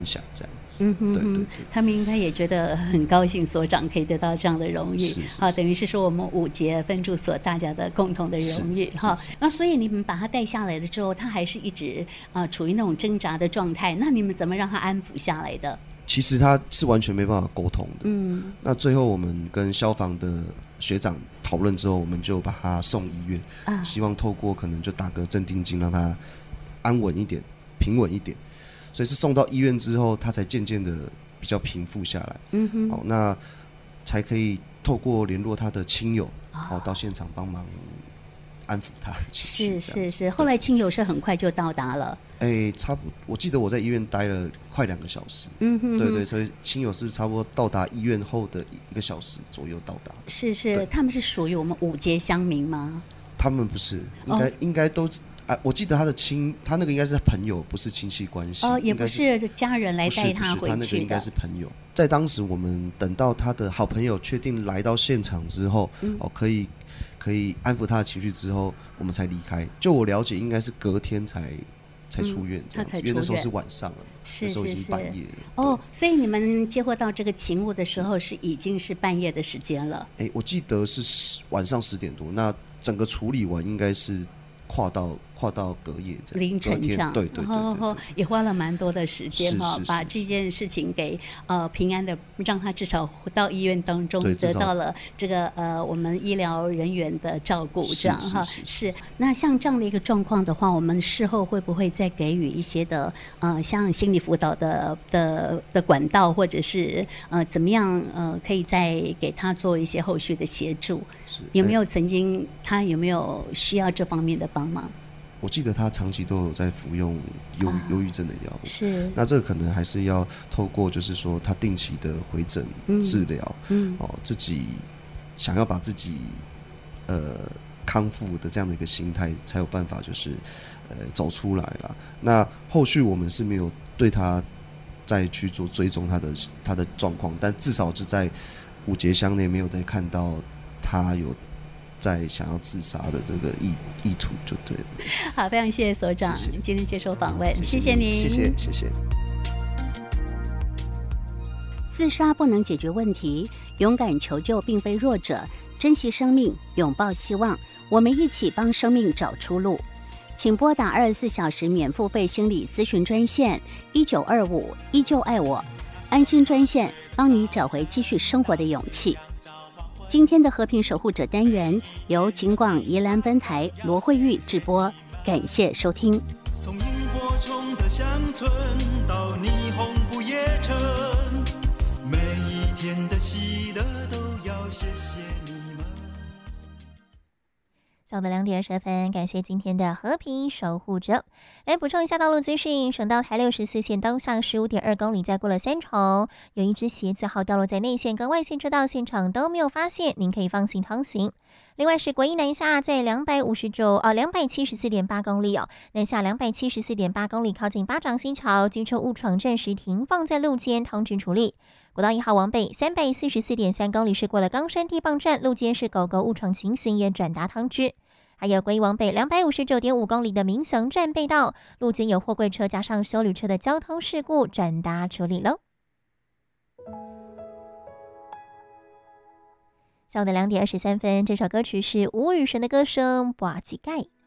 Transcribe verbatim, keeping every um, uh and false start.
享这样子。 嗯哼哼， 对对对， 他们应该也觉得很高兴，所长可以得到这样的荣誉。 是是好，等于是说我们五节分驻所大家的共同的荣誉哈。那所以你们把他带下来了之后，他还是一直啊、呃、处于那种挣扎的状态，那你们怎么让他安抚下来的？ 其实他是完全没办法沟通的。 嗯， 那最后我们跟消防的学长讨论之后，我们就把他送医院，啊、希望透过可能就打个镇定剂，让他安稳一点、平稳一点。所以是送到医院之后，他才渐渐的比较平复下来。嗯哼，好，那才可以透过联络他的亲友，好、哦、到现场帮忙安抚他的情绪。 是是是，后来亲友是很快就到达了。 哎，差不多，我记得我在医院待了快两个小时。嗯哼哼，对对，所以亲友是差不多到达医院后的一个小时左右到达。 是是，他们是属于我们五节乡民吗？ 他们不是，应该、哦、应该都。啊、我记得他的亲，他那个应该是朋友，不是亲戚关系。 哦，也不是家人来带他回去的。不是不是，他那个应该是朋友。在当时，我们等到他的好朋友确定来到现场之后，嗯、哦，可以可以安抚他的情绪之后，我们才离开。就我了解，应该是隔天才才出院， 嗯、他才出院， 因为那时候是晚上了， 是那时候已经半夜了。 哦，所以你们接获到这个勤务的时候，是已经是半夜的时间了。 哎，我记得是晚上十点多，那整个处理完应该是跨到。跨到隔夜凌晨这样， 对对对，对，对， 也花了蛮多的时间哈，把这件事情给呃平安的，让他至少到医院当中得到了这个呃我们医疗人员的照顾，这样哈。是，那像这样的一个状况的话，我们事后会不会再给予一些的呃像心理辅导的的的管道，或者是呃怎么样呃可以再给他做一些后续的协助？有没有曾经他有没有需要这方面的帮忙？ 我记得他长期都有在服用忧忧郁症的药物， 是。 那这个可能还是要透过，就是说他定期的回诊治疗，嗯，哦，自己想要把自己呃康复的这样的一个心态，才有办法就是呃走出来啦。那后续我们是没有对他再去做追踪他的他的状况，但至少就在五节乡内没有再看到他有在想要自杀的这个 意, 意图就对了。 好，非常谢谢所长，谢谢今天接受访问，谢谢您， 谢谢谢谢。 自杀不能解决问题，勇敢求救并非弱者，珍惜生命，拥抱希望，我们一起帮生命找出路。请拨打二十四小时免付费心理咨询专线一九二五依旧爱我，安心专线，帮你找回继续生活的勇气。今天的和平守护者单元由警广宜兰分台罗慧玉制播，感谢收听。 从萤火虫的乡村到霓虹不夜城，每一天的喜乐都要谢谢你们。 下午的两点二十分，感谢今天的和平守护者。来补充一下道路资讯，省道台六十四线东向十五点二公里，再过了三重，有一只鞋子号掉落在内线跟外线车道，现场都没有发现，您可以放心航行。另外是国一南下在两百五十九呃两百七十四点八公里哦，南下两百七十四点八公里，靠近八掌新桥，机车误闯暂时停放在路肩，通知处理。国道一号往北三百四十四点三公里是过了冈山地磅站，路肩是狗狗误闯情形，也转达通知。还有国一往北两百五十九点五公里的民雄站背道，路肩有货柜车加上休旅车的交通事故，转达处理喽。下午的两点二十三分，这首歌曲是吴宇纯的歌声《拔几盖》。